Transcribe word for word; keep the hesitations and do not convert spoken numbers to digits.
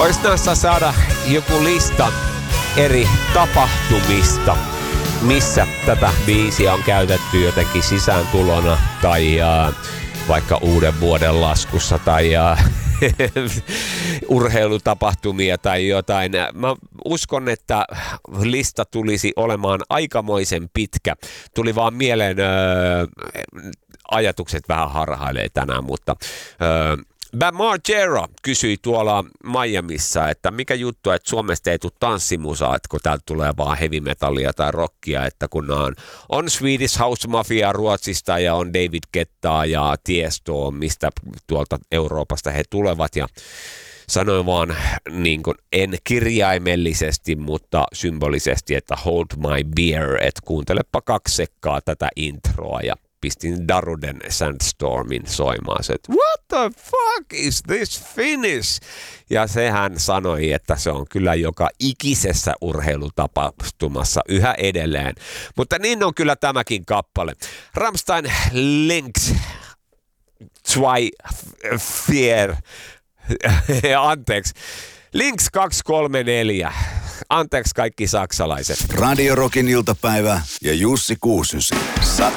Ois näissä saada joku lista eri tapahtumista, missä tätä biisiä on käytetty jotenkin sisääntulona tai uh, vaikka uuden vuoden laskussa tai uh, urheilutapahtumia tai jotain. Mä uskon, että lista tulisi olemaan aikamoisen pitkä. Tuli vaan mieleen, uh, ajatukset vähän harhailee tänään, mutta uh, Bam Margera kysyi tuolla Miamiissa, että mikä juttu, että Suomesta ei tule tanssimusaa, että kun täältä tulee vaan heavy metallia tai rockia, että kun on, on Swedish House Mafia Ruotsista ja on David Guettaa ja Tiesto, mistä tuolta Euroopasta he tulevat ja sanoin vaan niin kuin, en kirjaimellisesti, mutta symbolisesti, että hold my beer, että kuuntelepa kaksi sekkaa tätä introa ja pistin Daruden Sandstormin soimaan se, että what the fuck is this Finnish? Ja sehän sanoi, että se on kyllä joka ikisessä urheilutapahtumassa yhä edelleen. Mutta niin on kyllä tämäkin kappale. Rammstein Links zwei vier anteeksi. Links kaksi kolme neljä. Anteeksi kaikki saksalaiset. Radio Rockin iltapäivä ja Jussi Kuusysi.